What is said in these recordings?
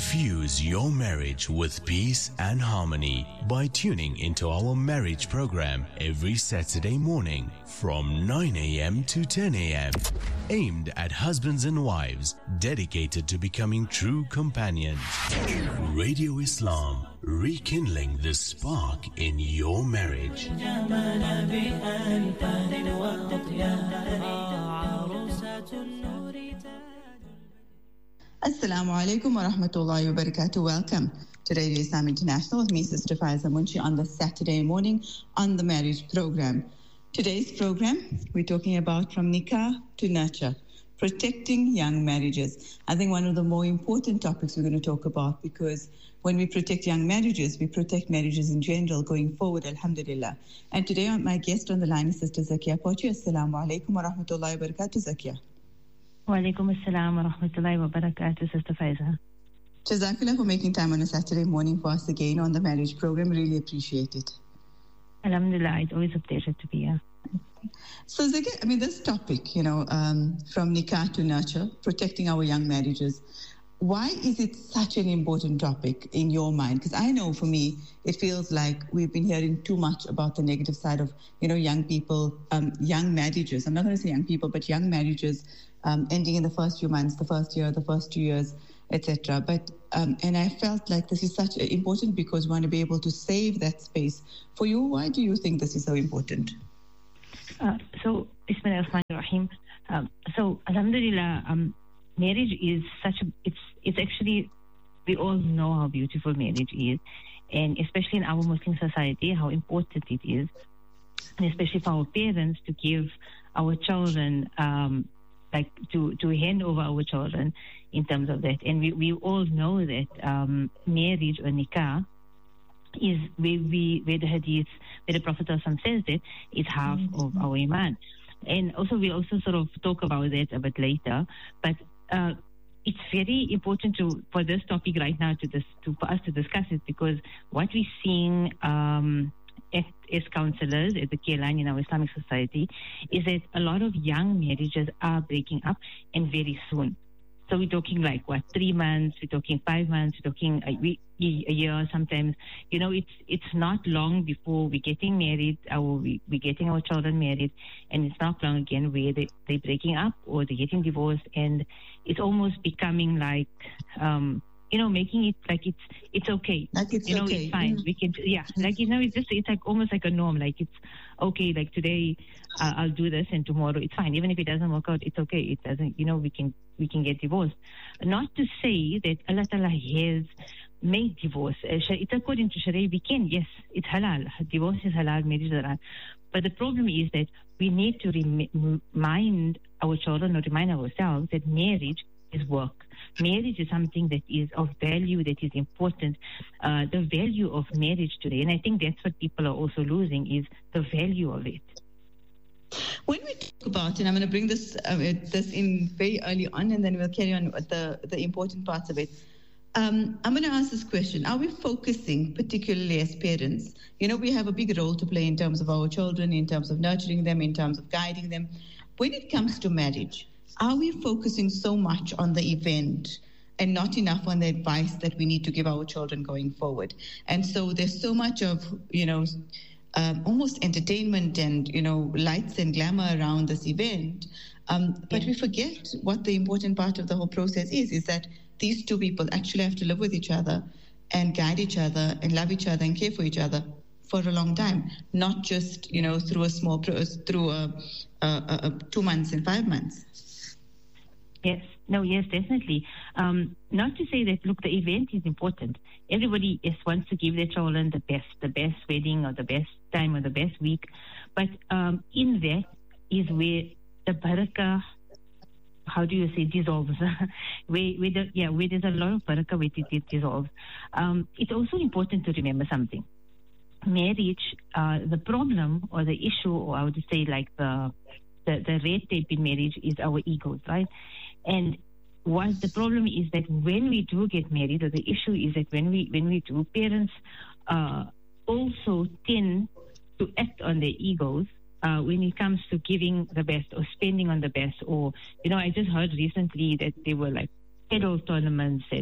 Infuse your marriage with peace and harmony by tuning into our marriage program every Saturday morning from 9 a.m. to 10 a.m. Aimed at husbands and wives dedicated to becoming true companions. Radio Islam, rekindling the spark in your marriage. Assalamu alaikum wa rahmatullahi wa barakatuh. Welcome to Radio Islam International with me, Sister Faiza Munshi, on the Saturday morning on the marriage program. Today's program, we're talking about from nikah to nurture, protecting young marriages. I think one of the more important topics we're going to talk about, because when we protect young marriages, we protect marriages in general going forward, alhamdulillah. And today my guest on the line is Sister Zakia Pochi. Assalamu alaikum wa rahmatullahi wa barakatuh, Zakia. Wa alaikum assalam wa rahmatullahi wa barakatuh, Sister Faiza. Jazakallah for making time on a Saturday morning for us again on the marriage program. Really appreciate it. Alhamdulillah, it's always a pleasure to be here. So, Zakia, I mean, this topic, from nikah to nurture, protecting our young marriages, why is it such an important topic in your mind? Because I know for me, it feels like we've been hearing too much about the negative side of, young people, young marriages. I'm not going to say young people, but young marriages ending in the first few months, the first year, the first 2 years, etc. But and I felt like this is such important because we want to be able to save that space. For you, why do you think this is so important? So, Bismillah ar-Rahman ar-Rahim. So, alhamdulillah, marriage is it's actually, we all know how beautiful marriage is, and especially in our Muslim society, how important it is, and especially for our parents to give our children, to hand over our children in terms of that. And we all know that marriage or nikah is where the hadith, where the Prophet says that is half of our iman. And also we also sort of talk about that a bit later, but it's very important for this topic right now for us to discuss it, because what we're seeing as counselors at the care line in our Islamic society is that a lot of young marriages are breaking up, and very soon. So we're talking 3 months, we're talking 5 months, we're talking a year sometimes. It's not long before we're getting married, or we're getting our children married, and it's not long again where they're breaking up or they're getting divorced, and it's almost becoming making it like it's okay. Like it's okay. It's fine. We can, it's like almost like a norm. Like it's okay. Like today, I'll do this, and tomorrow it's fine. Even if it doesn't work out, it's okay. It doesn't. We can get divorced. Not to say that Allah Ta'ala has made divorce. It's according to Sharia. We can. Yes, it's halal. Divorce is halal. Marriage is halal. But the problem is that we need to remind our children or remind ourselves that marriage is work. Marriage is something that is of value, that is important. The value of marriage today, and I think that's what people are also losing, is the value of it. When we talk about, and I'm going to bring this in very early on, and then we'll carry on with the important parts of it. I'm going to ask this question. Are we focusing, particularly as parents, we have a big role to play in terms of our children, in terms of nurturing them, in terms of guiding them. When it comes to marriage, are we focusing so much on the event and not enough on the advice that we need to give our children going forward? And so there's so much of, almost entertainment and, lights and glamour around this event. But we forget what the important part of the whole process is that these two people actually have to live with each other and guide each other and love each other and care for each other for a long time, not just, through 2 months and 5 months. Yes, definitely. Not to say that, look, the event is important. Everybody wants to give their children the best wedding or the best time or the best week. But in that is where the barakah, how do you say, dissolves. where there's a lot of barakah where it dissolves. It's also important to remember something. Marriage, the problem or the issue, or I would say like the red tape in marriage is our egos, right? And what the problem is that when we do get married, or the issue is that when we do, parents also tend to act on their egos when it comes to giving the best or spending on the best. Or, I just heard recently that they were like pedal tournaments and,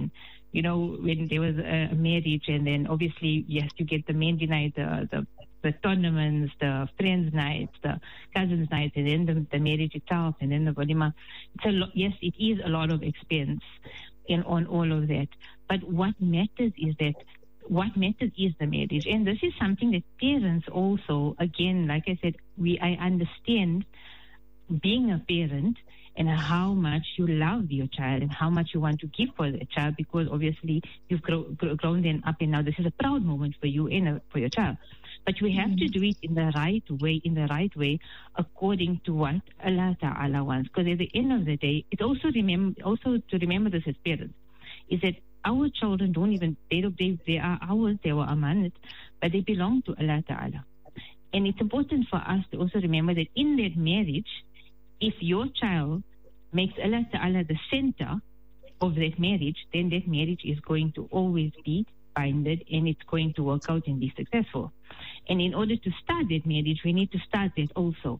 when there was a marriage, and then obviously, yes, you get the Mehndi night, the tournaments, the friends' nights, the cousins' nights, and then the marriage itself, and then the walima. Yes, it is a lot of expense on all of that. But what matters is the marriage. And this is something that parents also, again, like I said, I understand being a parent and how much you love your child and how much you want to give for the child, because obviously you've grown them up, and now this is a proud moment for you and for your child. But we have to do it in the right way, according to what Allah Ta'ala wants. Because at the end of the day, it also to remember this as parents, is that our children they are ours, they were amanat, but they belong to Allah Ta'ala. And it's important for us to also remember that in that marriage, if your child makes Allah Ta'ala the center of that marriage, then that marriage is going to always be binded, and it's going to work out and be successful. And in order to start that marriage, we need to start that also.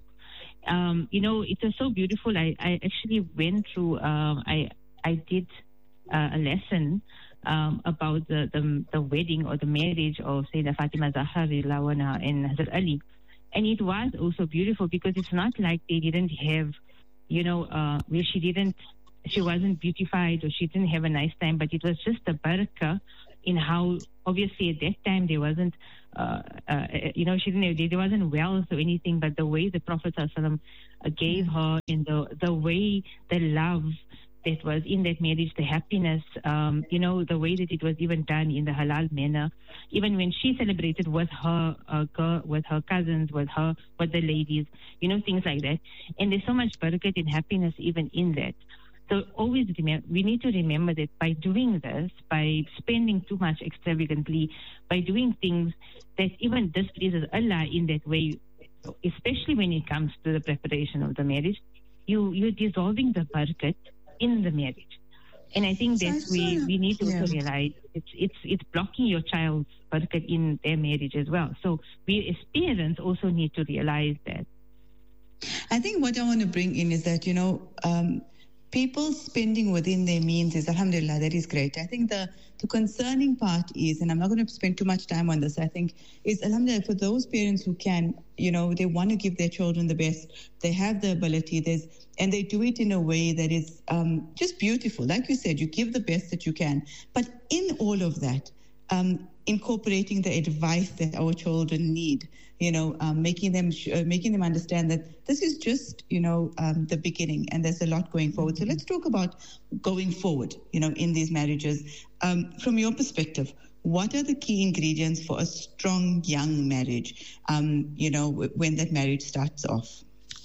It was so beautiful. I actually went through, I did a lesson about the wedding or the marriage of Sayyidah Fatima Zahra and Hazrat Ali. And it was also beautiful, because it's not like they didn't have, where she wasn't beautified or she didn't have a nice time, but it was just a barakah in how, obviously at that time there wasn't, there wasn't wealth or anything, but the way the Prophet ﷺ gave her, and the way the love that was in that marriage, the happiness, the way that it was even done in the halal manner, even when she celebrated with her with her cousins, with the ladies, things like that. And there's so much barakat and happiness even in that. So always we need to remember that by doing this, by spending too much extravagantly, by doing things that even displeases Allah in that way, especially when it comes to the preparation of the marriage, you're dissolving the barakat in the marriage. And I think that we need to also realize it's blocking your child's barakat in their marriage as well. So we as parents also need to realize that. I think what I want to bring in is that, people spending within their means is, alhamdulillah, that is great. I think the concerning part is, and I'm not going to spend too much time on this, I think, is, alhamdulillah, for those parents who can, they want to give their children the best, they have the ability, and they do it in a way that is just beautiful. Like you said, you give the best that you can. But in all of that, incorporating the advice that our children need, making them understand that this is just, the beginning, and there's a lot going forward. So let's talk about going forward, in these marriages. From your perspective, what are the key ingredients for a strong young marriage, when that marriage starts off?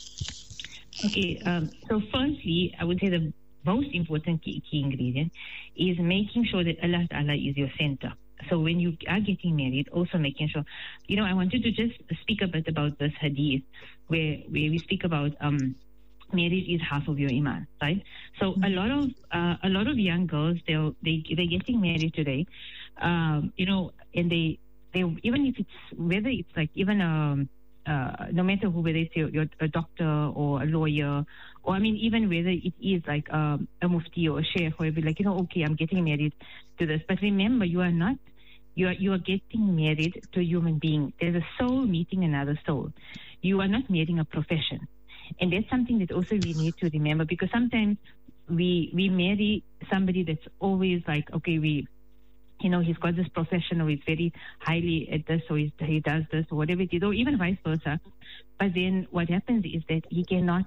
Okay, so firstly, I would say the most important key ingredient is making sure that Allah Ta'ala is your center. So when you are getting married, also making sure, I wanted to just speak a bit about this hadith where we speak about marriage is half of your iman, right? So a lot of young girls, they're getting married today, and they even if it's, whether it's like even no matter who, whether it's you're a doctor or a lawyer, or even whether it is like a mufti or a sheikh, or be like, okay, I'm getting married to this. But remember, you are getting married to a human being. There's a soul meeting another soul. You are not marrying a profession. And that's something that also we need to remember, because sometimes we marry somebody that's always like, okay, he's got this profession, or he's very highly at this, or he does this, or whatever it is, or even vice versa. But then what happens is that he cannot,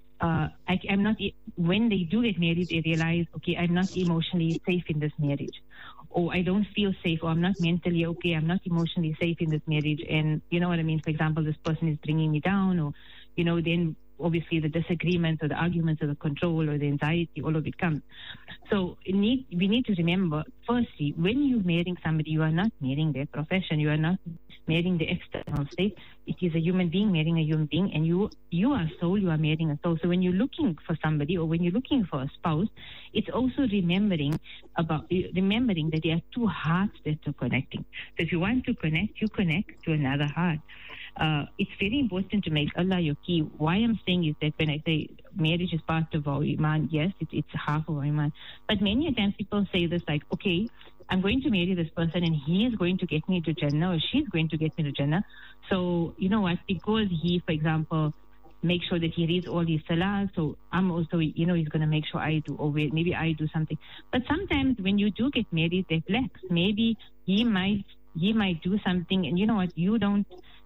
when they do get married, they realize, okay, I'm not emotionally safe in this marriage, or I don't feel safe, or I'm not mentally okay, I'm not emotionally safe in this marriage. And you know what I mean? For example, this person is bringing me down, or, then obviously the disagreements or the arguments or the control or the anxiety, all of it comes. So we need to remember, firstly, when you're marrying somebody, you are not marrying their profession, you are not marrying the external state. It is a human being marrying a human being, and you are a soul, you are marrying a soul. So when you're looking for somebody, or when you're looking for a spouse, it's also remembering that there are two hearts that are connecting. So if you want to connect, you connect to another heart. it's very important to make Allah your key. Why I'm saying is that when I say marriage is part of our iman, yes, it's half of our iman. But many times people say this like, okay, I'm going to marry this person and he is going to get me to Jannah or she's going to get me to Jannah. So, you know what, because he, for example, make sure that he reads all his salah, so I'm also, you know, he's going to make sure I do, or maybe I do something. But sometimes when you do get married, they flex. Maybe he might do something, and you know what, you don't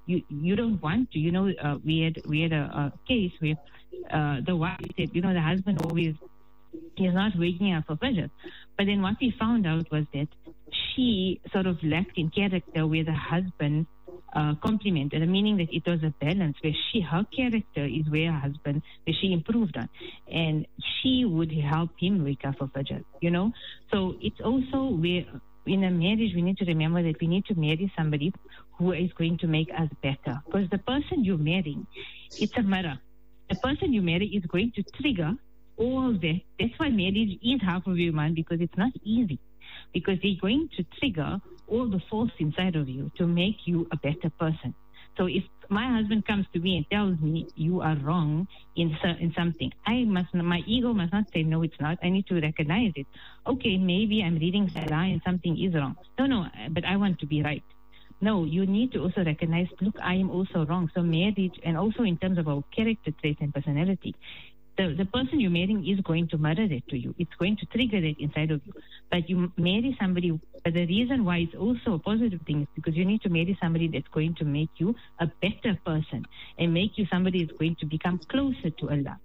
want to. You know, we had a case where the wife said, you know, the husband always, he's not waking up for pleasure. But then what we found out was that she sort of lacked in character, where the husband complemented, meaning that it was a balance where her character is where her husband, where she improved on, and she would help him wake up for Fajr, you know. So it's also where in a marriage we need to remember that we need to marry somebody who is going to make us better, because the person you're marrying, it's a mirror. The person you marry is going to trigger all that. That's why marriage is half of your man, because it's not easy, because they're going to trigger all the faults inside of you to make you a better person. So if my husband comes to me and tells me you are wrong in something, my ego must not say no, it's not. I need to recognize it. Okay, maybe I'm reading Salah and something is wrong. No, but I want to be right. No, you need to also recognize, look, I am also wrong. So marriage, and also in terms of our character traits and personality, the person you're marrying is going to mirror that to you. It's going to trigger that inside of you. But you marry somebody, but the reason why it's also a positive thing is because you need to marry somebody that's going to make you a better person and make you somebody that's going to become closer to Allah,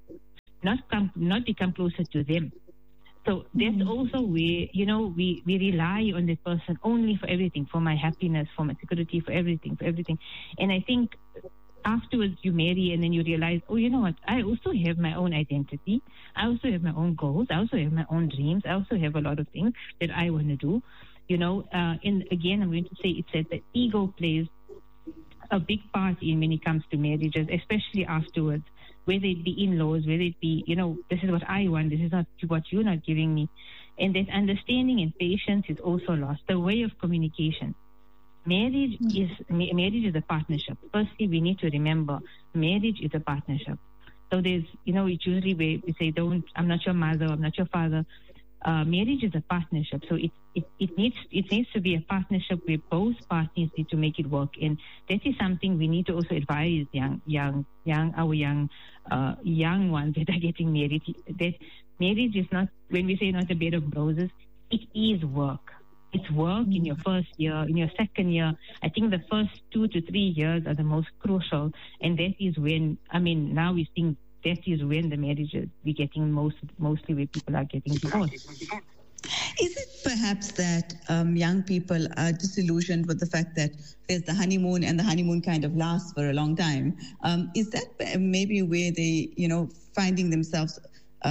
not become closer to them. So that's also where, you know, we rely on that person only for everything, for my happiness, for my security, for everything. And I think afterwards you marry and then you realize, oh, you know what, I also have my own identity. I also have my own goals. I also have my own dreams. I also have a lot of things that I want to do, you know. And again, I'm going to say it's that the ego plays a big part in when it comes to marriages, especially afterwards, whether it be in-laws, whether it be, you know, this is what I want, this is not what you're not giving me. And that understanding and patience is also lost. The way of communication. Marriage is a partnership. Firstly, we need to remember marriage is a partnership. So there's, you know, it's usually where we say, I'm not your mother, I'm not your father. Marriage is a partnership. So it needs to be a partnership where both parties need to make it work. And that is something we need to also advise young ones that are getting married. That marriage is not, when we say not a bed of roses, it is work. It's work in your first year, in your second year. I think the first 2 to 3 years are the most crucial. And that is when, now we think that is when the marriages we're getting mostly where people are getting divorced. Is it perhaps that young people are disillusioned with the fact that there's the honeymoon and the honeymoon kind of lasts for a long time? Is that maybe where they, you know, finding themselves,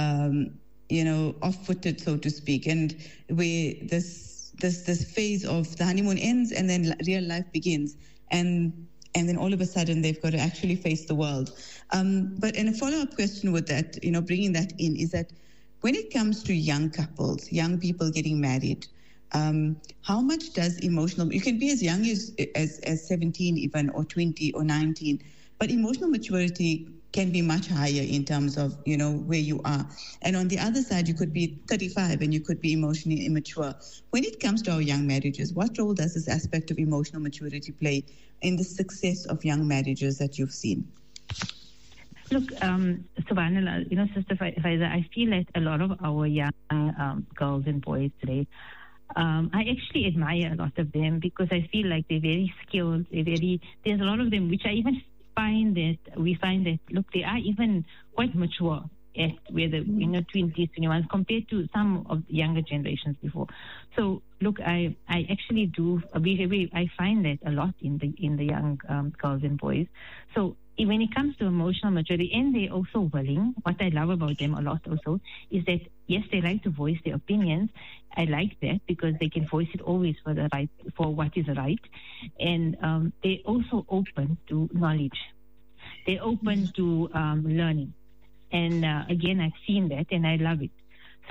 off-footed, so to speak, and where this phase of the honeymoon ends and then real life begins, and then all of a sudden they've got to actually face the world. But in a follow-up question with that, you know, bringing that in, is that when it comes to young couples, young people getting married, how much does emotional, you can be as young as 17 even, or 20 or 19, but emotional maturity can be much higher in terms of, you know, where you are. And on the other side, you could be 35 and you could be emotionally immature. When it comes to our young marriages, what role does this aspect of emotional maturity play in the success of young marriages that you've seen? Look, subhanAllah, you know, Sister Faiza, I feel that a lot of our young girls and boys today, I actually admire a lot of them, because I feel like they're very skilled. There's a lot of them which I even we find that, look, they are even quite mature at where the 20s, 21s, compared to some of the younger generations before. So look, I actually do. I find that a lot in the young girls and boys. So when it comes to emotional maturity, and they're also willing. What I love about them a lot also is that, yes, they like to voice their opinions. I like that, because they can voice it always for what is right. And they're also open to knowledge. They're open to learning. And again, I've seen that and I love it. So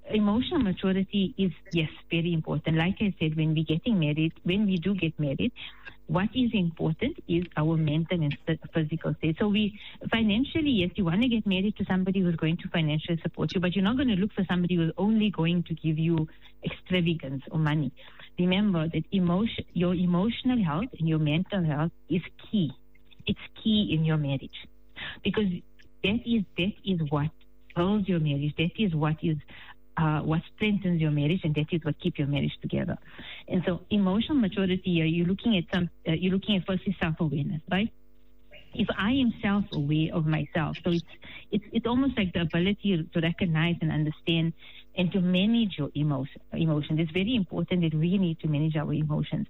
emotional maturity is, yes, very important. Like I said, when we do get married, what is important is our mental and physical state. So financially, yes, you want to get married to somebody who's going to financially support you, but you're not going to look for somebody who's only going to give you extravagance or money. Remember that your emotional health and your mental health is key. It's key in your marriage, because that is what builds your marriage. That is what strengthens your marriage, and that is what keeps your marriage together. And so, emotional maturity, you're looking at firstly self-awareness, right? If I am self-aware of myself, so it's almost like the ability to recognize and understand and to manage your emotions. It's very important that we need to manage our emotions.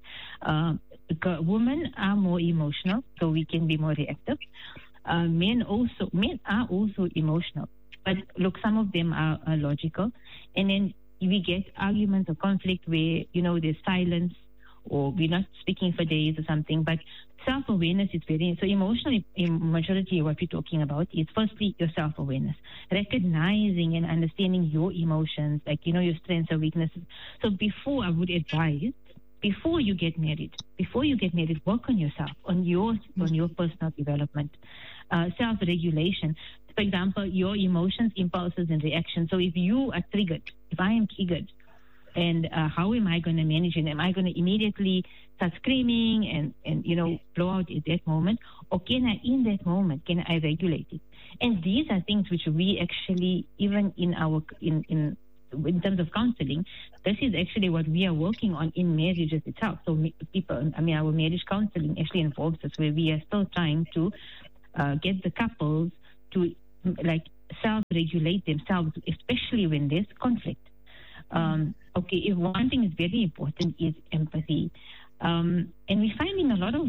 Women are more emotional, so we can be more reactive. Men are also emotional, but look, some of them are logical, and then we get arguments or conflict where there's silence or we're not speaking for days or something. But self-awareness is so emotional maturity. What we're talking about is firstly your self-awareness, recognizing and understanding your emotions, like your strengths or weaknesses. So before, I would advise, before you get married, work on yourself, on your personal development, self-regulation. For example, your emotions, impulses, and reactions. So if I am triggered, and how am I going to manage it? Am I going to immediately start screaming and blow out at that moment? Or can I regulate it? And these are things which we actually, even in terms of counseling, this is actually what we are working on in marriages itself. So our marriage counseling actually involves us, where we are still trying to get the couples to self-regulate themselves, especially when there's conflict. If one thing is very important is empathy, and we're finding a lot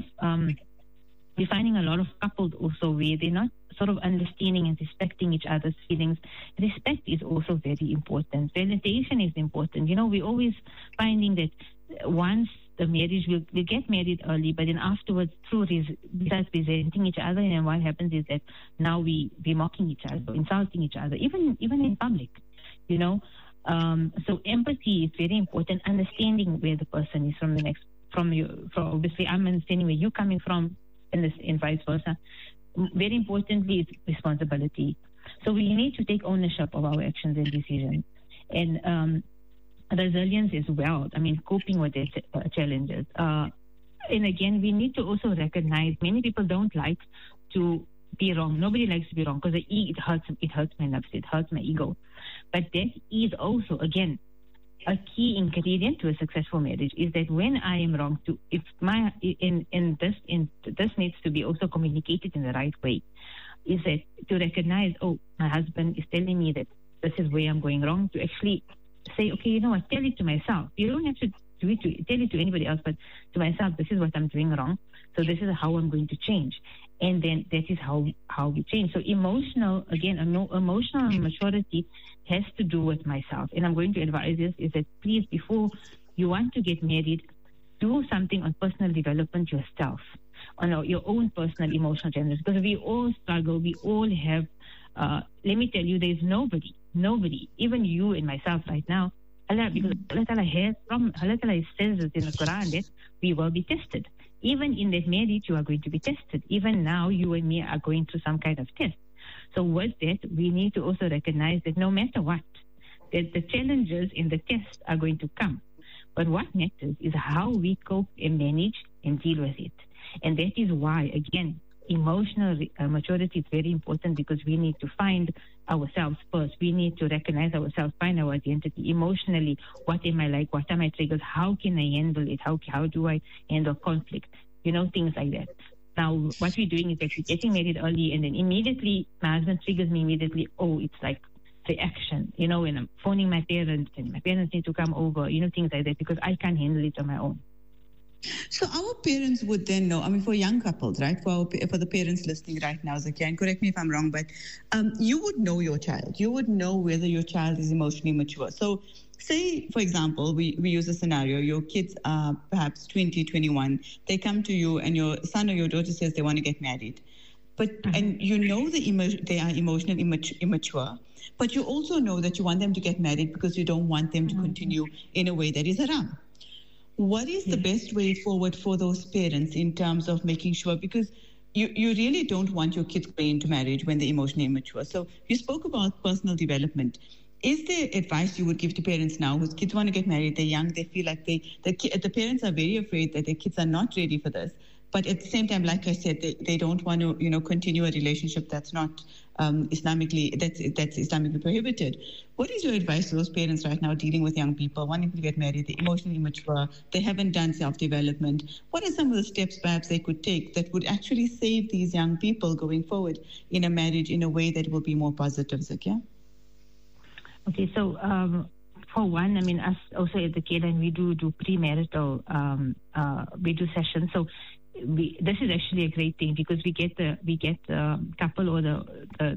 of couples also where they're not sort of understanding and respecting each other's feelings. Respect is also very important. Validation is important. We're always finding that once the marriage, we'll get married early, but then afterwards, we start resenting each other, and what happens is that now we're mocking each other, insulting each other, even in public, So empathy is very important. Understanding where the person is obviously I'm understanding where you're coming from, and vice versa. Very importantly, is responsibility. So we need to take ownership of our actions and decisions, and resilience as well. Coping with the challenges. And again, we need to also recognize many people don't like to be wrong. Nobody likes to be wrong because it hurts my nerves, it hurts my ego. But that is also, again, a key ingredient to a successful marriage, is that when I am wrong, this needs to be also communicated in the right way. Is that to recognize, my husband is telling me that this is where I'm going wrong, to actually say, okay, tell it to myself. You don't have to tell it to anybody else, but to myself, this is what I'm doing wrong. So this is how I'm going to change. And then that is how we change. So emotional maturity has to do with myself. And I'm going to advise this, is that please, before you want to get married, do something on personal development yourself, on your own personal emotional challenges, because we all struggle. We all have, let me tell you, there's nobody, even you and myself right now, because Allah Ta'ala says it in the Quran that we will be tested. Even in that marriage, you are going to be tested. Even now, you and me are going through some kind of test. So with that, we need to also recognize that no matter what, that the challenges and the tests are going to come. But what matters is how we cope and manage and deal with it. And that is why, again, emotional maturity is very important, because we need to find ourselves first. We need to recognize ourselves, find our identity emotionally. What am I like? What are my triggers? How can I handle it? How do I handle conflict? Things like that. Now, what we're doing is that we're getting married early, and then immediately my husband triggers me immediately. It's like reaction, when I'm phoning my parents and my parents need to come over, things like that, because I can't handle it on my own. So our parents would then know, for young couples, right? For the parents listening right now, Zakia, and correct me if I'm wrong, but you would know your child. You would know whether your child is emotionally mature. So say, for example, we use a scenario. Your kids are perhaps 20, 21. They come to you and your son or your daughter says they want to get married. but and you know they are emotionally immature, but you also know that you want them to get married because you don't want them to continue in a way that is haram. What is the best way forward for those parents in terms of making sure, because you really don't want your kids going into marriage when they're emotionally immature. So you spoke about personal development. Is there advice you would give to parents now whose kids want to get married, they're young, they feel like the parents are very afraid that their kids are not ready for this, but at the same time, like I said, they don't want to, continue a relationship that's not Islamically prohibited. What is your advice to those parents right now dealing with young people wanting to get married, they're emotionally immature, they haven't done self-development? What are some of the steps perhaps they could take that would actually save these young people going forward in a marriage in a way that will be more positive, Zakia? Okay, so for one, I mean, us also at the K-Line, we do premarital, we do sessions. So this is actually a great thing because we get the couple or the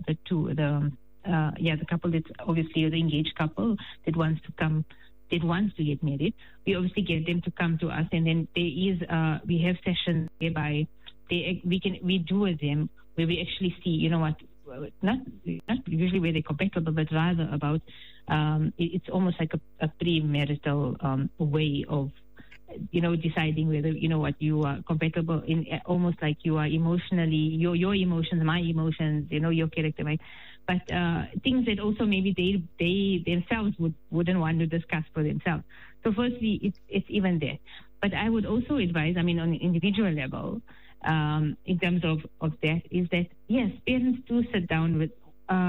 couple that's obviously the engaged couple that wants to get married. We obviously get them to come to us, and then we have sessions whereby we do with them where we actually see, not usually where they're compatible, but rather about it's almost like a premarital way of deciding whether you are compatible in, almost like you are emotionally your emotions, my emotions, your character, right? But things that also maybe they themselves wouldn't want to discuss for themselves. So firstly, it's even there. But I would also advise, I mean, on an individual level, in terms of that, is that yes, parents do sit down with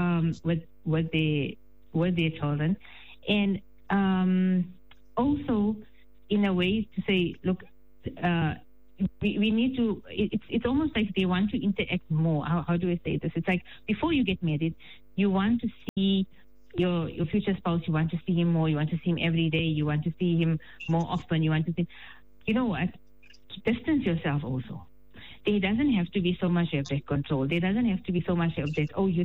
their children, and also in a way to say, look, we need to. It's almost like they want to interact more. How do I say this? It's like before you get married, you want to see your future spouse. You want to see him more. You want to see him every day. You want to see him more often. You want to see, distance yourself also. There doesn't have to be so much of that control. There doesn't have to be so much of that,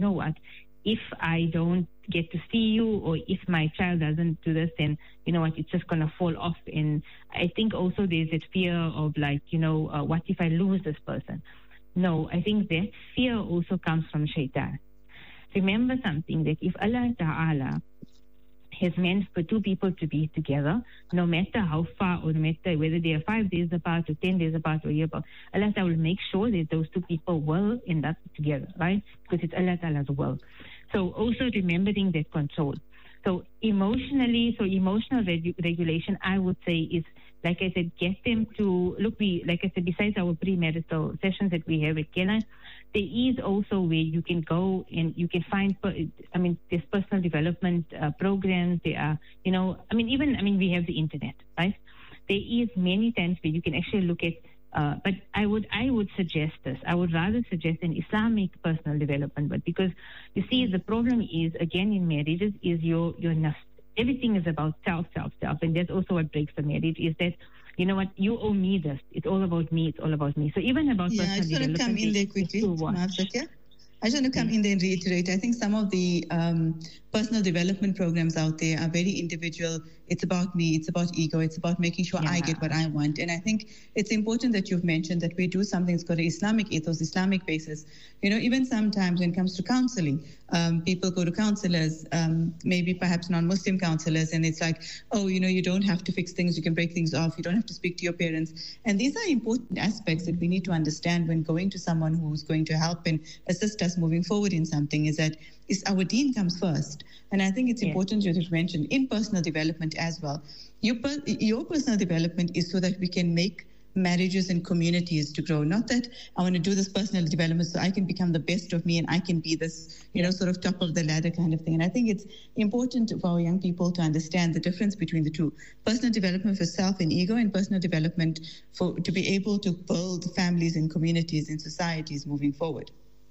if I don't get to see you, or if my child doesn't do this, then, it's just going to fall off. And I think also there's that fear of what if I lose this person? No, I think that fear also comes from shaitan. Remember something, that if Allah Ta'ala has meant for two people to be together, no matter how far, or no matter whether they are 5 days apart or 10 days apart or a year apart, Allah Ta'ala will make sure that those two people will end up together, right? Because it's Allah Ta'ala's will. So also remembering that control. So emotional regulation, I would say, is, like I said, get them to look. Besides our premarital sessions that we have at K-Line, there is also where you can go and you can find. There's personal development programs. There are, we have the internet, right? There is many times where you can actually look at. But I would suggest this. I would rather suggest an Islamic personal development. But because you see, the problem is, again, in marriages, is your nafs. Everything is about self, and that's also what breaks the marriage. Is that you owe me this. It's all about me. It's all about me. So even about personal development. I just want to come in there quickly. I just want to come in there and reiterate. I think some of the personal development programs out there are very individual. It's about me. It's about ego. It's about making sure I get what I want. And I think it's important that you've mentioned that we do something that's got an Islamic ethos, Islamic basis. Even sometimes when it comes to counseling, people go to counselors, maybe perhaps non-Muslim counselors, and it's like, you don't have to fix things. You can break things off. You don't have to speak to your parents. And these are important aspects that we need to understand when going to someone who's going to help and assist us moving forward in something, is that our deen comes first. And I think it's important to mention in personal development as well. Your personal development is so that we can make marriages and communities to grow. Not that I want to do this personal development so I can become the best of me and I can be this, sort of top of the ladder kind of thing. And I think it's important for our young people to understand the difference between the two. Personal development for self and ego, and personal development to be able to build families and communities and societies moving forward.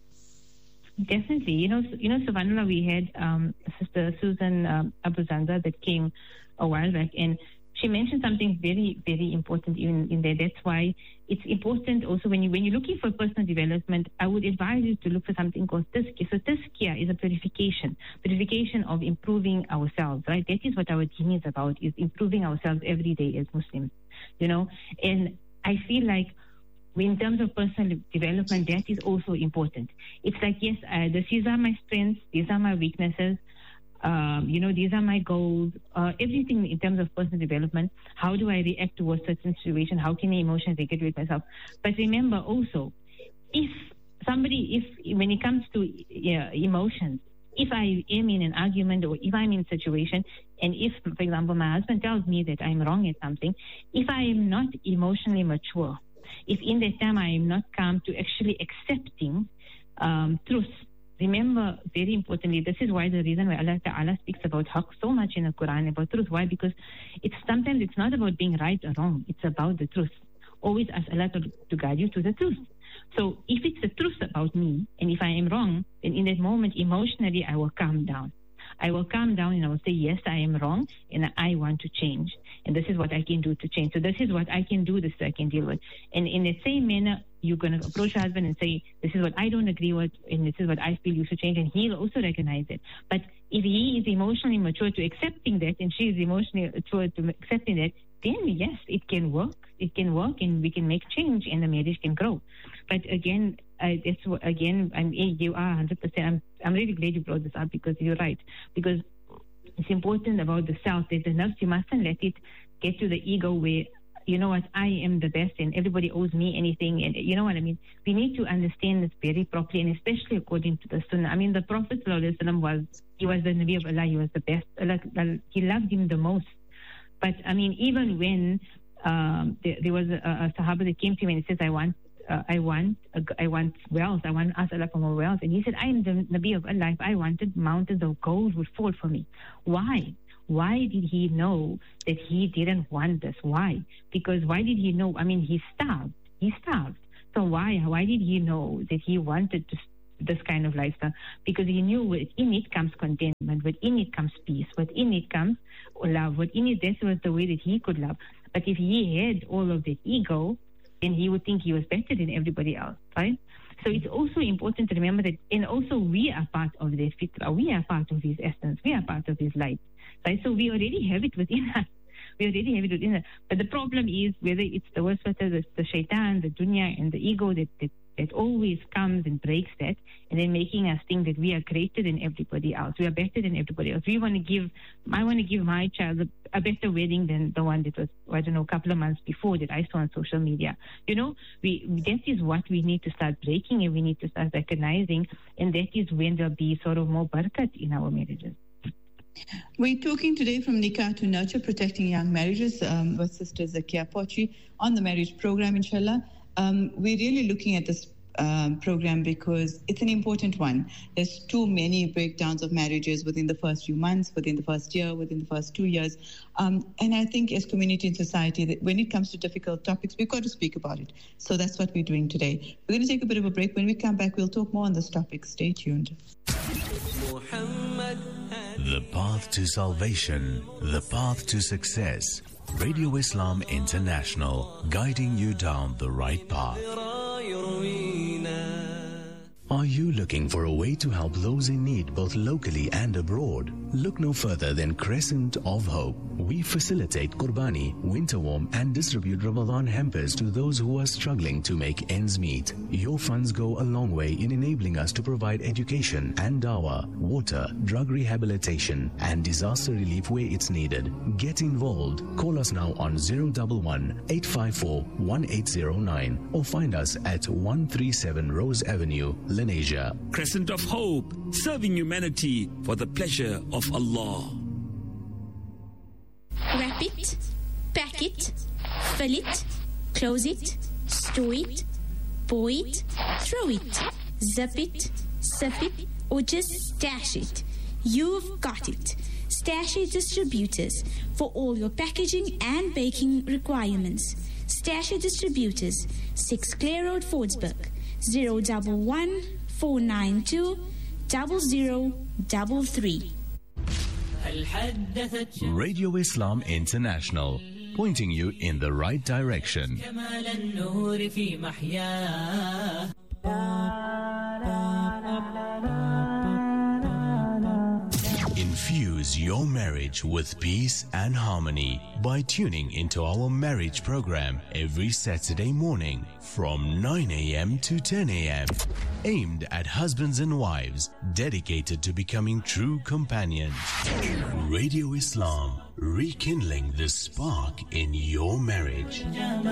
Definitely. Subhanallah, we had Sister Susan Abu Zanza that came a while back, and she mentioned something very, very important in there. That's why it's important also when you're looking for personal development, I would advise you to look for something called tazkiyah. So tazkiyah is a purification of improving ourselves, right? That is what our deen is about, is improving ourselves every day as Muslims, And I feel like in terms of personal development, that is also important. It's like, yes, these are my strengths, these are my weaknesses, these are my goals, everything in terms of personal development. How do I react towards certain situation? How can I emotionally regulate myself? But remember also, when it comes to emotions, if I am in an argument or if I'm in a situation, and if, for example, my husband tells me that I'm wrong at something, if I am not emotionally mature, if in that time I am not calm to actually accepting truth, remember, very importantly, this is why the reason why Allah Ta'ala speaks about haqq so much in the Quran, about truth. Why? Because sometimes it's not about being right or wrong, it's about the truth. Always ask Allah to guide you to the truth. So if it's the truth about me, and if I am wrong, then in that moment, emotionally, I will calm down. I will calm down and I will say, yes, I am wrong, and I want to change. And this is what I can do to change. So this is what I can do, this I can deal with. And in the same manner, you're going to approach your husband and say, this is what I don't agree with, and this is what I feel you should change, and he'll also recognize it. But if he is emotionally mature to accepting that, and she is emotionally mature to accepting that, then yes, it can work. It can work, and we can make change, and the marriage can grow. But again, you are 100%. I'm really glad you brought this up, because you're right. Because it's important about the self, that the nerves, you mustn't let it get to the ego where, you know what, I am the best and everybody owes me anything. And you know what I mean? We need to understand this very properly, and especially according to the Sunnah. I mean, the Prophet ﷺ he was the Nabi of Allah. He was the best. He loved him the most. But I mean, even when there was a Sahaba that came to him and says, I want wealth. I want to ask Allah for more wealth. And he said, I am the Nabi of Allah. If I wanted, mountains of gold would fall for me. Why? Why did he know that he didn't want this? Why? Because why did he know? I mean, he starved. So why did he know that he wanted this kind of lifestyle? Because he knew within it comes contentment, within it comes peace, within it comes love, within it, this was the way that he could love. But if he had all of that ego, then he would think he was better than everybody else, right? So it's also important to remember that, and also we are part of their fitrah, we are part of his essence, we are part of his light, right? So we already have it within us. But the problem is whether it's the waswasa, the shaitan, the dunya, and the ego that always comes and breaks that, and then making us think that we are greater than everybody else, we are better than everybody else. I want to give my child a better wedding than the one that was, I don't know, a couple of months before that I saw on social media. You know, that is what we need to start breaking, and we need to start recognizing, and that is when there'll be sort of more barakat in our marriages. We're talking today from Nikah to Nurture, Protecting Young Marriages, with Sister Zakia Pochi on the marriage program, inshallah. We're really looking at this program because it's an important one. There's too many breakdowns of marriages within the first few months, within the first year, within the first 2 years. And I think as community and society, that when it comes to difficult topics, we've got to speak about it. So that's what we're doing today. We're going to take a bit of a break. When we come back, we'll talk more on this topic. Stay tuned. The path to salvation, the path to success. Radio Islam International, guiding you down the right path. Are you looking for a way to help those in need both locally and abroad? Look no further than Crescent of Hope. We facilitate Qurbani, winter warm, and distribute Ramadan hampers to those who are struggling to make ends meet. Your funds go a long way in enabling us to provide education and dawah, water, drug rehabilitation, and disaster relief where it's needed. Get involved. Call us now on 011-854-1809 or find us at 137 Rose Avenue, Lenasia. Crescent of Hope, serving humanity for the pleasure of Allah. Wrap it, pack it, fill it, close it, store it, pour it, throw it, zip it, sip it, or just stash it. You've got it. Stash Distributors for all your packaging and baking requirements. Stash Distributors, 6 Clare Road, Fordsburg, 011-492-0033. Radio Islam International, pointing you in the right direction. Infuse your marriage with peace and harmony by tuning into our marriage program every Saturday morning from 9 a.m. to 10 a.m. Aimed at husbands and wives dedicated to becoming true companions. Radio Islam, rekindling the spark in your marriage.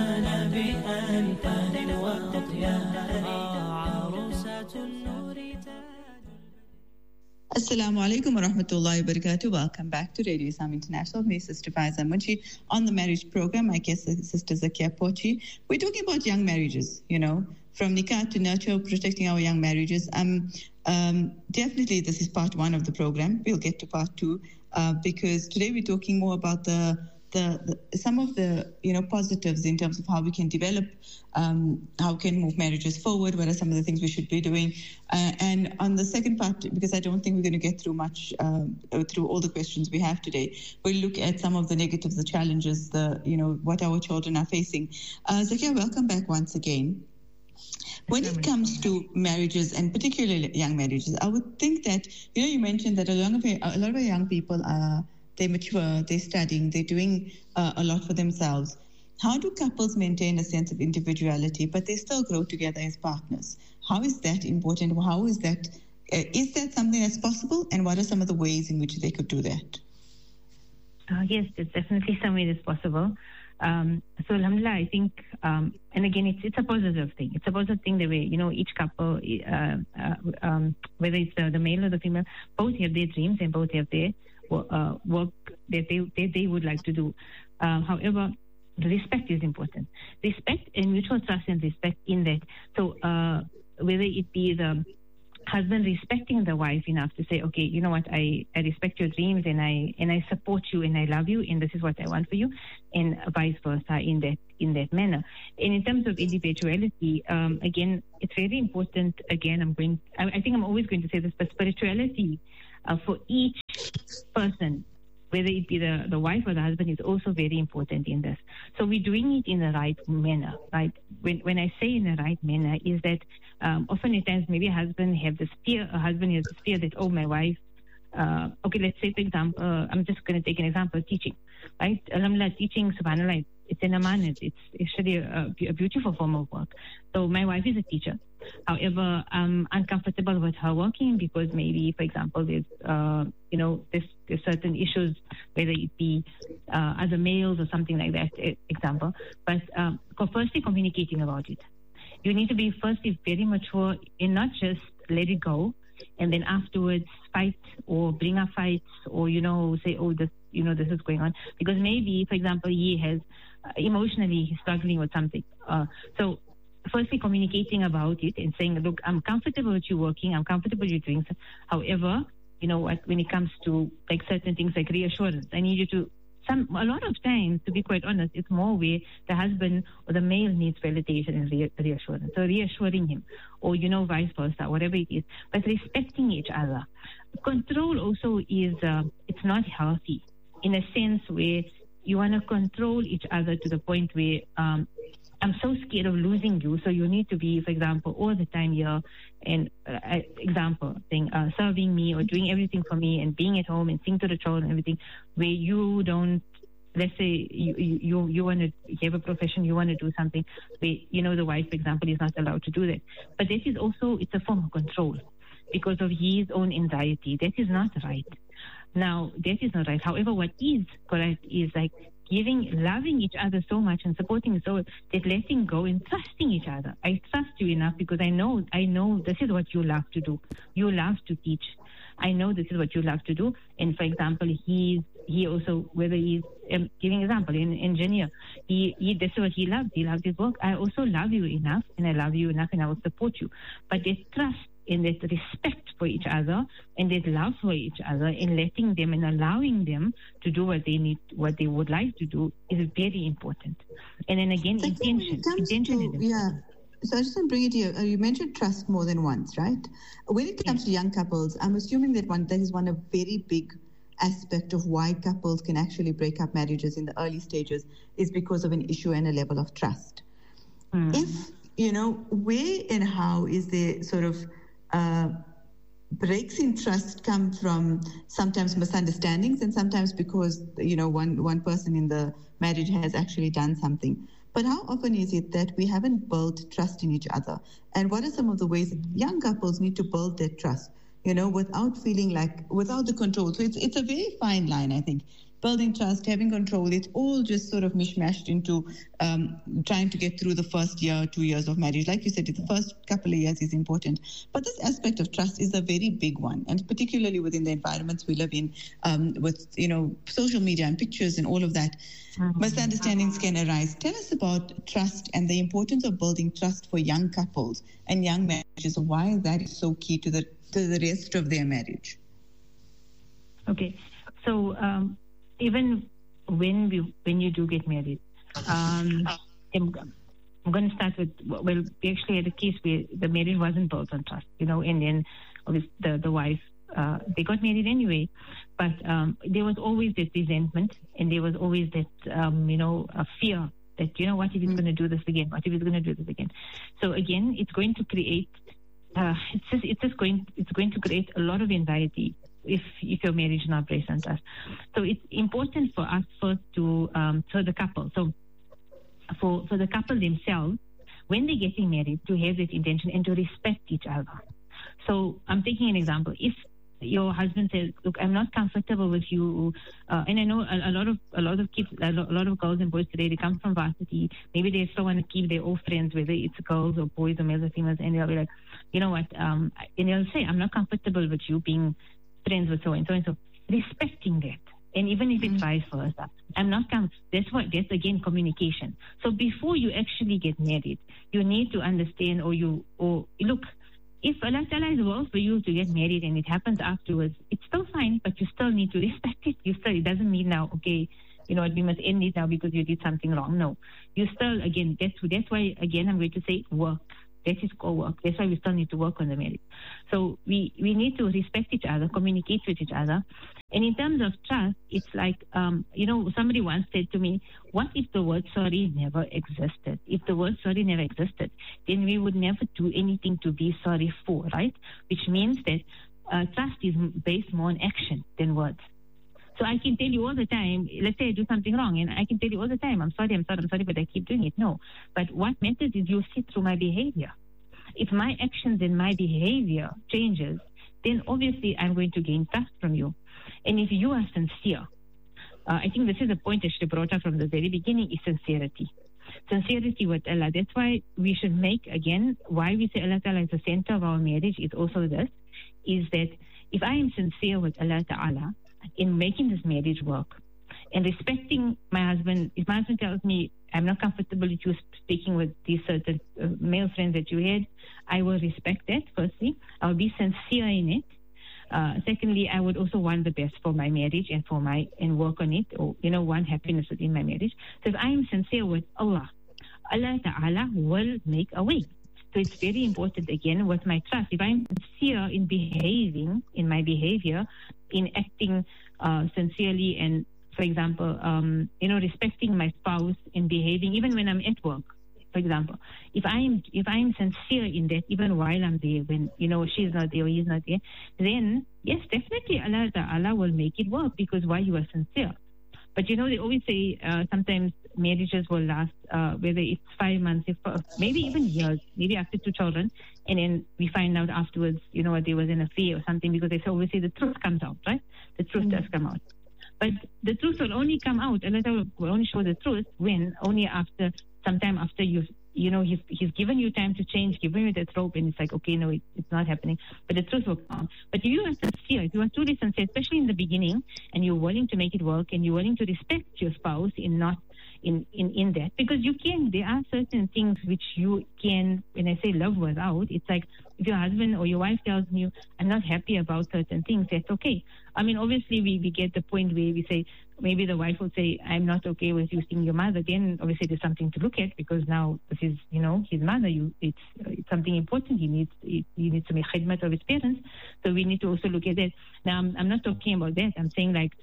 Assalamu alaikum wa rahmatullahi wa barakatuh. Welcome back to Radio Islam International. Me, Sister Faiza Munshi, on the marriage program. My guest is Sister Zakia Pochi. We're talking about young marriages, from nikah to nurture, protecting our young marriages. Definitely this is part one of the program. We'll get to part two because today we're talking more about some of the positives in terms of how we can develop, how we can move marriages forward, what are some of the things we should be doing. And on the second part, because I don't think we're going to get through much, through all the questions we have today, we'll look at some of the negatives, the challenges, what our children are facing. Zakia, welcome back once again. When it comes to marriages, and particularly young marriages, I would think that, you mentioned that a lot of our young people they're mature, they're studying, they're doing a lot for themselves. How do couples maintain a sense of individuality, but they still grow together as partners? How is that important? How is that something that's possible? And what are some of the ways in which they could do that? Yes, it's definitely some way that's possible. So alhamdulillah, I think, and again, it's a positive thing. It's a positive thing the way, each couple, whether it's the male or the female, both have their dreams and both have their work that they would like to do. However, the respect is important. Respect and mutual trust and respect in that. So whether it be the husband respecting the wife enough to say, okay, you know what, I respect your dreams and I support you and I love you and this is what I want for you, and vice versa in that manner. And in terms of individuality, again, it's very important. Again, I think I'm always going to say this, but spirituality for each person, whether it be the wife or the husband, is also very important in this. So we're doing it in the right manner, right? When I say in the right manner, is that often at times maybe a husband has the fear that, oh, my wife, okay, let's say, for example, I'm just going to take an example, teaching, right? Alhamdulillah, teaching, subhanAllah, it's an amanat. It's actually a beautiful form of work. So my wife is a teacher. However, I'm uncomfortable with her working because maybe, for example, there's certain issues, whether it be other males or something like that, example. But firstly, communicating about it. You need to be firstly very mature and not just let it go and then afterwards fight or bring up fights or, say, oh, this is going on. Because maybe, for example, he has emotionally he's struggling with something. So firstly, communicating about it and saying, look, I'm comfortable with you working, I'm comfortable with you doing so. However, you know what, when it comes to like certain things like reassurance, I need you to, a lot of times, to be quite honest, it's more where the husband or the male needs validation and reassurance. So reassuring him or, vice versa, whatever it is, but respecting each other. Control also is, it's not healthy in a sense where you want to control each other to the point where, I'm so scared of losing you, so you need to be, for example, all the time here, and serving me or doing everything for me and being at home and seeing to the children and everything, where you don't, let's say you want to have a profession, you want to do something, where, the wife, for example, is not allowed to do that. But that is also, it's a form of control because of his own anxiety. That is not right. Now, that is not right. However, what is correct is like, loving each other so much and supporting so that letting go and trusting each other. I trust you enough because I know this is what you love to do. You love to teach. I know this is what you love to do. And for example, he also, whether he's giving example, an engineer, this is what he loves. He loves his work. I also love you enough and I love you enough and I will support you. But there's trust and that respect for each other and that love for each other and letting them and allowing them to do what they need, what they would like to do is very important. And then again, so intention. So I just want to bring it here. You mentioned trust more than once, right? When it comes to young couples, I'm assuming that that is one very big aspect of why couples can actually break up marriages in the early stages is because of an issue and a level of trust. If, where and how is there sort of breaks in trust come from sometimes misunderstandings and sometimes because, one person in the marriage has actually done something. But how often is it that we haven't built trust in each other? And what are some of the ways that young couples need to build their trust, without feeling without the control? So it's a very fine line, I think. Building trust, having control, it's all just sort of mishmashed into trying to get through the first year, 2 years of marriage. Like you said, the first couple of years is important. But this aspect of trust is a very big one, and particularly within the environments we live in, with, social media and pictures and all of that, misunderstandings can arise. Tell us about trust and the importance of building trust for young couples and young marriages. Why that is so key to the rest of their marriage. Okay, so even when you do get married, I'm going to start with, we actually had a case where the marriage wasn't built on trust, and then the wife, they got married anyway, but there was always this resentment, and there was always that, a fear that, what if he's going to do this again? What if he's going to do this again? So again, it's going to create, it's going to create a lot of anxiety if your marriage is not based on trust. So it's important for us first to, for the couple. So for the couple themselves, when they're getting married, to have this intention and to respect each other. So I'm taking an example. If your husband says, "Look, I'm not comfortable with you," and I know a lot of kids, a lot of girls and boys today, they come from varsity. Maybe they still want to keep their old friends, whether it's girls or boys or males or females, and they'll be like, you know what? And they'll say, "I'm not comfortable with you being friends with so and so and so." Respecting that. And even if it's vice versa, that's again communication. So before you actually get married, you need to understand, or look, if Allah Ta'ala is will for you to get married and it happens afterwards, it's still fine, but you still need to respect it. It doesn't mean now, okay, we must end it now because you did something wrong. No, you still, again, that's why, again, I'm going to say work. That is called work. That's why we still need to work on the marriage. So we need to respect each other, communicate with each other. And in terms of trust, it's like, somebody once said to me, what if the word sorry never existed? If the word sorry never existed, then we would never do anything to be sorry for, right? Which means that trust is based more on action than words. So I can tell you all the time, let's say I do something wrong, and I can tell you all the time, I'm sorry, but I keep doing it. No. But what matters is you see through my behavior. If my actions and my behavior changes, then obviously I'm going to gain trust from you. And if you are sincere, I think this is a point I should have brought up from the very beginning, is sincerity. Sincerity with Allah. That's why we should make, again, why we say Allah Ta'ala is the center of our marriage is also this, is that if I am sincere with Allah Ta'ala, in making this marriage work and respecting my husband, if my husband tells me I'm not comfortable with you speaking with these certain male friends that you had, I will respect that, firstly. I will be sincere in it. Secondly, I would also want the best for my marriage and work on it, or, want happiness within my marriage. So if I am sincere with Allah, Allah Ta'ala will make a way. So it's very important, again, with my trust. If I'm sincere in behaving, in my behavior, in acting sincerely, and, for example, respecting my spouse, in behaving, even when I'm at work, for example, if I'm sincere in that, even while I'm there, when she's not there or he's not there, then yes, definitely Allah Ta'ala will make it work, because why? You are sincere. But they always say sometimes marriages will last, whether it's 5 months, maybe even years, maybe after 2 children, and then we find out afterwards, there was an affair or something, because they always say the truth comes out, right? The truth does come out. But the truth will only come out, Allah will only show the truth when, only after, sometime after he's given you time to change, given you that rope, and it's like, okay, no, it's not happening. But the truth will come. But if you are sincere, if you are truly sincere, especially in the beginning, and you're willing to make it work, and you're willing to respect your spouse in not in that, because there are certain things which you can, when I say love without, it's like if your husband or your wife tells you, I'm not happy about certain things, that's okay. I mean, obviously we get the point where we say, maybe the wife will say, I'm not okay with you seeing your mother. Then obviously there's something to look at, because now this is, his mother. It's something important. He needs to make khidmat of his parents. So we need to also look at that. Now, I'm not talking about that. I'm saying like,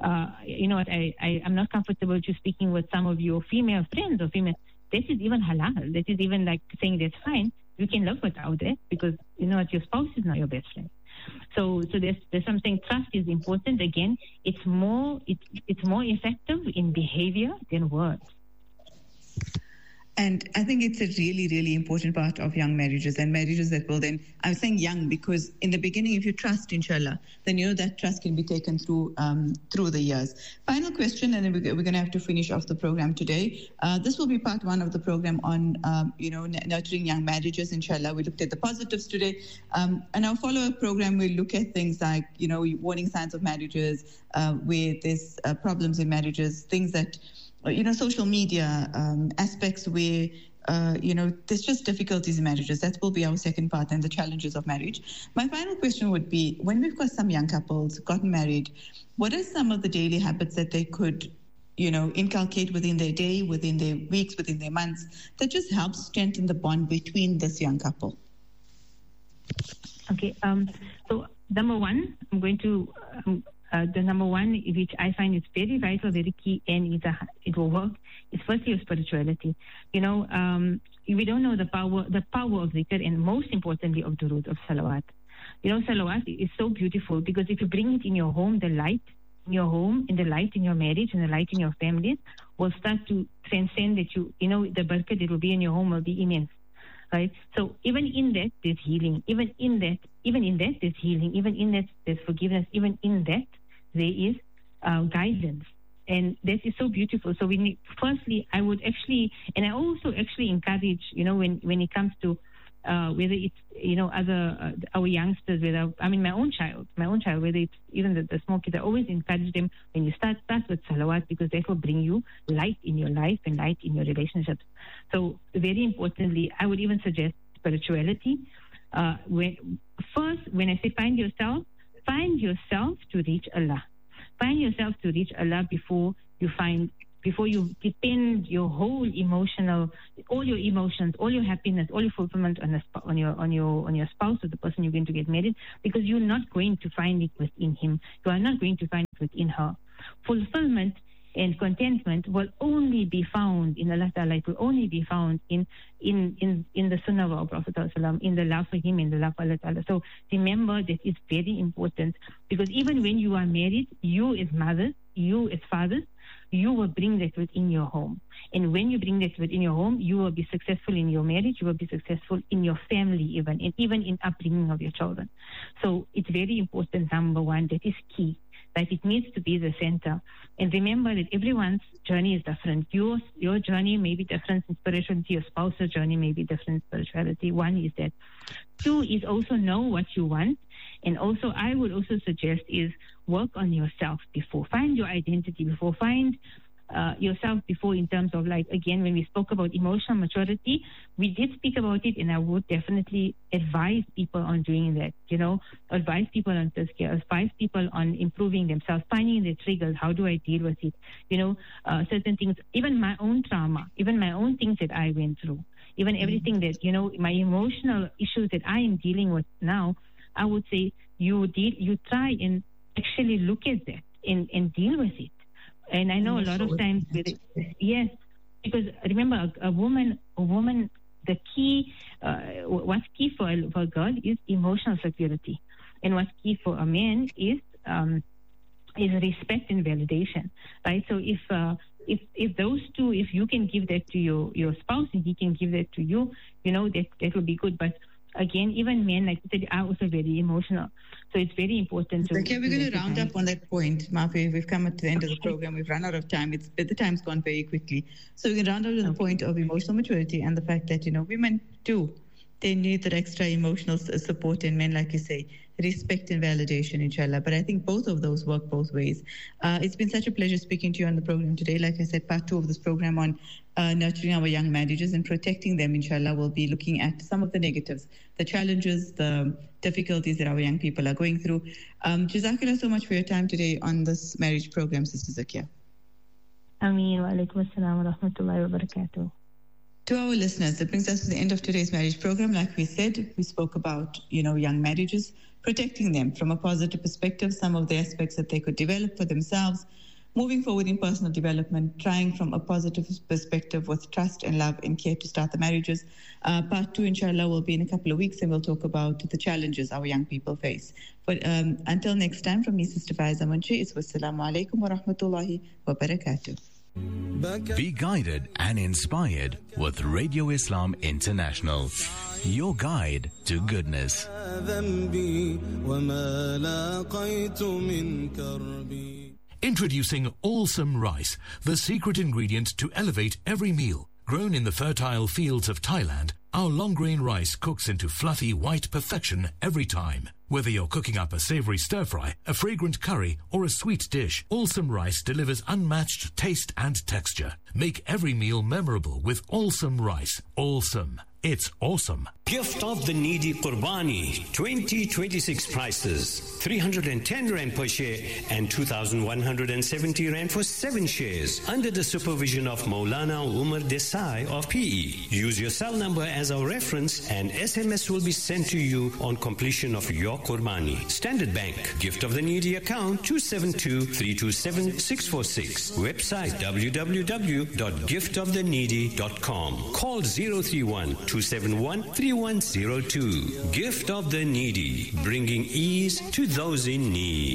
I'm not comfortable with you speaking with some of your female friends or female. That is even halal. That is even like saying that's fine. You can love without that, because your spouse is not your best friend. So there's something. Trust is important. Again, it's more effective in behavior than words. And I think it's a really, really important part of young marriages and marriages that will then, I'm saying young because in the beginning, if you trust, inshallah, then you know that trust can be taken through the years. Final question, and then we're going to have to finish off the program today. This will be part one of the program on, nurturing young marriages, inshallah. We looked at the positives today. And our follow-up program, we'll look at things like, warning signs of marriages, where there's problems in marriages, things that, social media aspects where, there's just difficulties in marriages. That will be our second part, and the challenges of marriage. My final question would be, when we've got some young couples gotten married, what are some of the daily habits that they could, inculcate within their day, within their weeks, within their months, that just helps strengthen the bond between this young couple? Okay. So number one, I'm going to... the number one, which I find is very vital, very key, and it will work, is firstly your spirituality. We don't know the power of zikr, and most importantly of durood, of salawat. Salawat is so beautiful because if you bring it in your home, the light in your home, and the light in your marriage, and the light in your families will start to transcend that the barakah that will be in your home will be immense. Right? So even in that, there's healing. Even in that, there's healing. Even in that, there's forgiveness. Even in that, there is guidance. And that is so beautiful. So firstly, I would actually, and I also actually encourage, when it comes to whether it's, our youngsters, my own child, whether it's even the small kids, I always encourage them, when you start with salawat, because that will bring you light in your life and light in your relationships. So very importantly, I would even suggest spirituality. When I say find yourself to reach Allah. Find yourself to reach Allah before you depend your whole all your emotions, all your happiness, all your fulfillment on your spouse or the person you're going to get married, because you're not going to find it within him. You are not going to find it within her. Fulfillment and contentment will only be found in Allah Ta'ala. It will only be found in the Sunnah of our Prophet ﷺ, in the love for him, in the love for Allah Ta'ala. So remember that it's very important, because even when you are married, you as mothers, you as fathers, you will bring that within your home. And when you bring that within your home, you will be successful in your marriage, you will be successful in your family even in upbringing of your children. So it's very important, number one, that is key, that it needs to be the center. And remember that everyone's journey is different. Your journey may be different in spirituality, your spouse's journey may be different in spirituality. One is that. Two is also know what you want. And also, I would also suggest is work on yourself before. Find your identity before. Find yourself before, in terms of, like, again, when we spoke about emotional maturity, we did speak about it, and I would definitely advise people on doing that, advise people on tazkiyah, advise people on improving themselves, finding their triggers, how do I deal with it, certain things, even my own trauma, even my own things that I went through, even everything that, my emotional issues that I am dealing with now, I would say you try and actually look at that and deal with it. And I know a lot of times, yes, because remember, a woman, the key, what's key for a girl is emotional security, and what's key for a man is respect and validation, right? So if those two, if you can give that to your spouse and he can give that to you, that will be good. But again, even men, like you said, are also very emotional. So it's very important to... Okay, we're going to round up on that point, Mafi. We've come to the end of the program. We've run out of time. The time's gone very quickly. So we can round up on the point of emotional maturity and the fact that, women too, they need that extra emotional support in men, like you say, respect and validation, inshallah. But I think both of those work both ways. It's been such a pleasure speaking to you on the program today. Like I said, part 2 of this program on nurturing our young marriages and protecting them, inshallah. We'll be looking at some of the negatives, the challenges, the difficulties that our young people are going through. Jazakallah so much for your time today on this marriage program, Sister Zakia. Ameen. Wa alaikum assalam wa rahmatullahi wa barakatuh. To our listeners, that brings us to the end of today's marriage program. Like we said, we spoke about, young marriages, protecting them from a positive perspective, some of the aspects that they could develop for themselves. moving forward in personal development, trying from a positive perspective with trust and love and care to start the marriages. Part 2, inshallah, will be in a couple of weeks, and we'll talk about the challenges our young people face. But until next time, from me, Sister Faiza Munshi, it's wassalamu alaikum wa rahmatullahi wa barakatuh. Be guided and inspired with Radio Islam International, your guide to goodness. Introducing Allsome Rice, the secret ingredient to elevate every meal. Grown in the fertile fields of Thailand, our long-grain rice cooks into fluffy white perfection every time. Whether you're cooking up a savory stir-fry, a fragrant curry, or a sweet dish, Allsome Rice delivers unmatched taste and texture. Make every meal memorable with Allsome Rice. Allsome. It's awesome. Gift of the Needy Qurbani 2026 prices 310 Rand per share and 2,170 Rand for 7 shares under the supervision of Maulana Umar Desai of PE. Use your cell number as our reference and SMS will be sent to you on completion of your Qurbani. Standard Bank Gift of the Needy account 272-327-646. Website www.giftoftheneedy.com. Call 031-271-3102. Gift of the Needy, bringing ease to those in need.